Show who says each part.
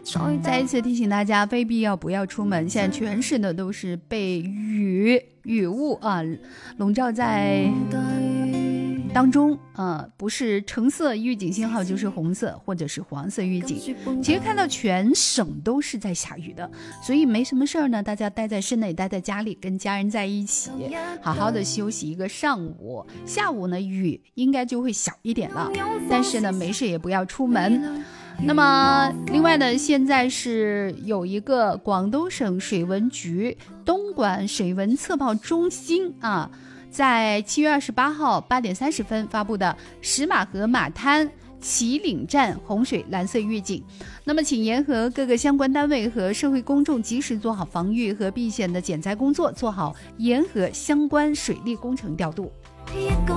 Speaker 1: 再一次提醒大家，非必要不要出门。现在全市呢都是被雨雾啊笼罩在当中，不是橙色预警信号就是红色或者是黄色预警。其实看到全省都是在下雨的，所以没什么事儿呢，大家待在室内，待在家里，跟家人在一起，好好的休息一个上午。下午呢雨应该就会小一点了，但是呢没事也不要出门。那么另外呢，现在是有一个广东省水文局东莞水文测报中心在7月28号8点30分发布的石马河马滩旗岭站洪水蓝色预警。那么请严和各个相关单位和社会公众及时做好防御和避险的减灾工作，做好严和相关水利工程调度。